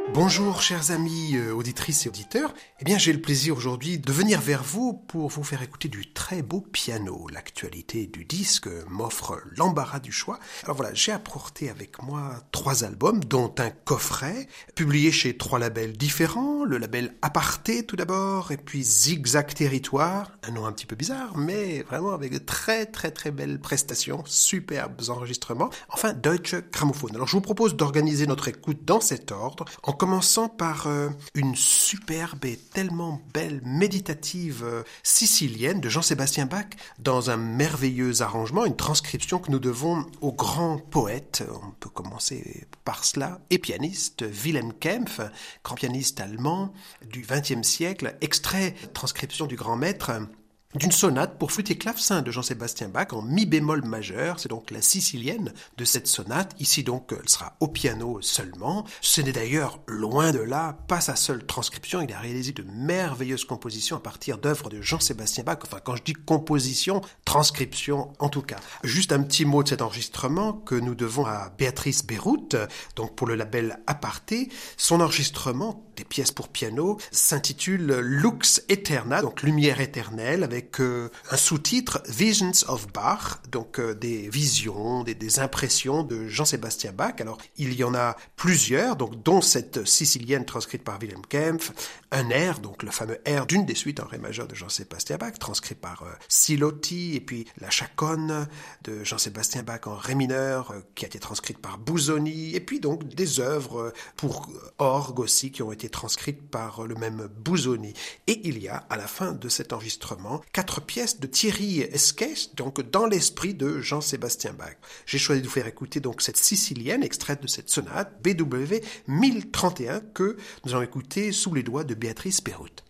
Bonjour chers amis auditrices et auditeurs, j'ai le plaisir aujourd'hui de venir vers vous pour vous faire écouter du très beau piano. L'actualité du disque m'offre l'embarras du choix. Alors voilà, j'ai apporté avec moi 3 albums, dont un coffret, publié chez 3 labels différents. Le label Aparté tout d'abord, et puis Zigzag Territoire, un nom un petit peu bizarre, mais vraiment avec de très belles prestations, superbes enregistrements. Enfin, Deutsche Grammophon. Alors je vous propose d'organiser notre écoute dans cet ordre, en commençant par une superbe et tellement belle méditative sicilienne de Jean-Sébastien Bach dans un merveilleux arrangement, une transcription que nous devons au grand poète, on peut commencer par cela, et pianiste Wilhelm Kempff, grand pianiste allemand du XXe siècle, extrait, transcription du grand maître, d'une sonate pour flûte et clavecin de Jean-Sébastien Bach en mi bémol majeur. C'est donc la sicilienne de cette sonate. Ici donc, elle sera au piano seulement. Ce n'est d'ailleurs, loin de là, pas sa seule transcription. Il a réalisé de merveilleuses compositions à partir d'œuvres de Jean-Sébastien Bach. Enfin, quand je dis composition, transcription en tout cas. Juste un petit mot de cet enregistrement que nous devons à Béatrice Beyrout, donc pour le label Aparté. Son enregistrement des pièces pour piano s'intitule Lux Aeterna, donc lumière éternelle, avec un sous-titre Visions of Bach, donc des visions, des impressions de Jean-Sébastien Bach. Alors il y en a plusieurs, donc dont cette sicilienne transcrite par Wilhelm Kempff, un air, donc le fameux air d'une des suites en ré majeur de Jean-Sébastien Bach, transcrit par Silotti, et puis la chaconne de Jean-Sébastien Bach en ré mineur, qui a été transcrite par Busoni, et puis donc des œuvres pour orgue aussi qui ont été transcrites par le même Busoni. Et il y a à la fin de cet enregistrement 4 pièces de Thierry Esquès, donc dans l'esprit de Jean-Sébastien Bach. J'ai choisi de vous faire écouter donc cette sicilienne extraite de cette sonate BW 1031 que nous allons écouter sous les doigts de Béatrice Beyrout.